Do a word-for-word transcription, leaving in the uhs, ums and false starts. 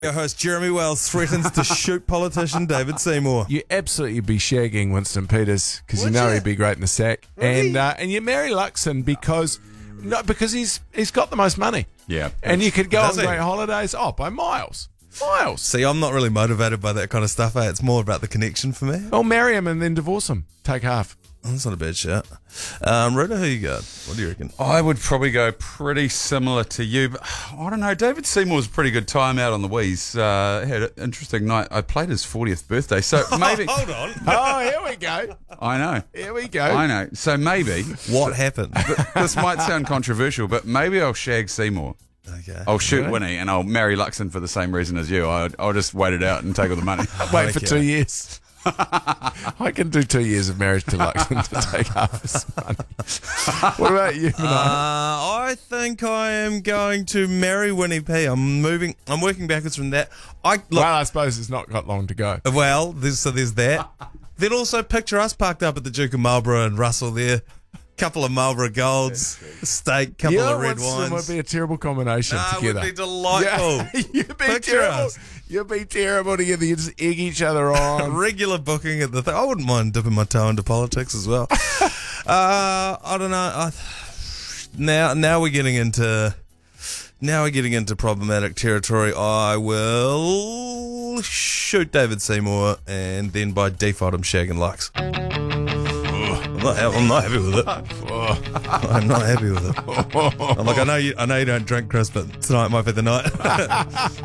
Your host Jeremy Wells threatens to shoot politician David Seymour. You absolutely be shagging Winston Peters because you Would know you? he'd be great in the sack, Would and he? uh, and you marry Luxon because no because he's he's got the most money. Yeah. And you could go on Does he? great holidays. Oh, by miles, miles. See, I'm not really motivated by that kind of stuff. Eh? It's more about the connection for me. Well, marry him and then divorce him. Take half. Oh, that's not a bad shot. Um, Ruda, who you got? What do you reckon? I would probably go pretty similar to you, but I don't know. David Seymour's a pretty good time out on the Wheeze. Uh, had an interesting night. I played his fortieth birthday, so maybe. Hold on. Oh, here we go. I know. Here we go. I know. So maybe. What happened? This might sound controversial, but maybe I'll shag Seymour. Okay. I'll shoot Really? Winnie and I'll marry Luxon for the same reason as you. I'll, I'll just wait it out and take all the money. Wait for Okay. two years. I can do two years of marriage to Luxon to take half his money. What about you? Uh, I think I am going to marry Winnie P. I'm moving. I'm working backwards from that. I look, well, I suppose it's not got long to go. Well, there's, so there's that. Then also picture us parked up at the Duke of Marlborough and Russell there. Couple of Marlborough Golds, steak, couple You of red Winston wines. would be a terrible combination Nah, it together. would be delightful. Yeah, you'd be Picture terrible. us. You'd be terrible together. You just egg each other on. Regular booking at the thing. I wouldn't mind dipping my toe into politics as well. uh, I don't know. I, now, now we're getting into now we're getting into problematic territory. I will shoot David Seymour, and then by default, I'm shagging Lux. I'm not, ha- I'm not happy with it. I'm not happy with it. I'm like, I know you, I know you don't drink, Chris, but tonight might be the night.